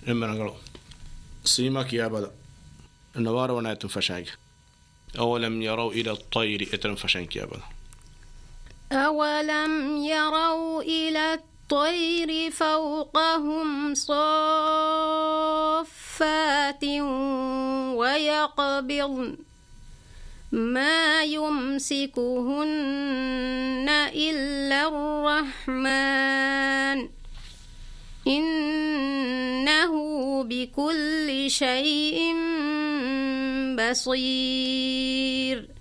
إمرنغلو سيمك يا بدا النوار وناتم فشانك أولم يروا إلى الطير إترم فشانك يا بدا أولم يروا إلى الطير فوقهم صافات ويقبضن ما يمسكهن إلا الرحمن إنه بكل شيء بصير.